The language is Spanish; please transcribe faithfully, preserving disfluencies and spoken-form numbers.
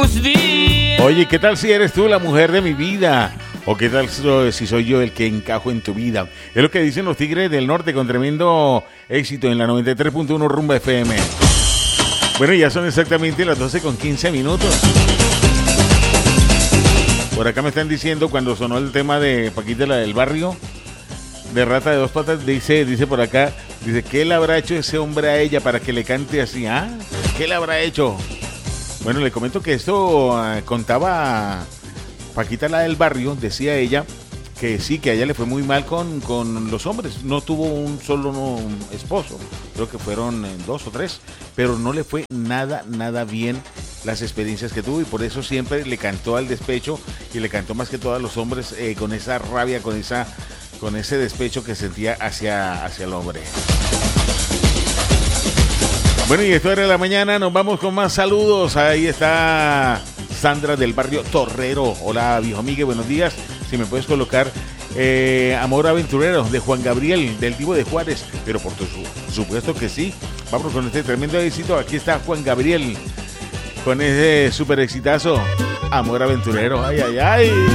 tus días. Oye, ¿qué tal si eres tú la mujer de mi vida? ¿O qué tal si soy yo el que encajo en tu vida? Es lo que dicen los Tigres del Norte con tremendo éxito en la noventa y tres punto uno Rumba F M. Bueno, ya son exactamente las doce con quince minutos. Por acá me están diciendo cuando sonó el tema de Paquita la del barrio, de Rata de Dos Patas, dice, dice por acá, dice, ¿qué le habrá hecho ese hombre a ella para que le cante así? ¿Ah? ¿Qué le habrá hecho? Bueno, le comento que esto uh, contaba Paquita la del barrio, decía ella, que sí, que a ella le fue muy mal con, con los hombres. No tuvo un solo no, un esposo, creo que fueron eh, dos o tres, pero no le fue nada, nada bien las experiencias que tuvo y por eso siempre le cantó al despecho y le cantó más que todo a los hombres eh, con esa rabia, con esa, con ese despecho que sentía hacia, hacia el hombre. Bueno, y esto era la mañana, nos vamos con más saludos. Ahí está Sandra del barrio Torrero. Hola, viejo amigo, buenos días. Si me puedes colocar eh, Amor Aventurero de Juan Gabriel, del Divo de Juárez, pero por tu, supuesto que sí. Vamos con este tremendo éxito. Aquí está Juan Gabriel con ese super exitazo, Amor Aventurero. Ay, ay, ay.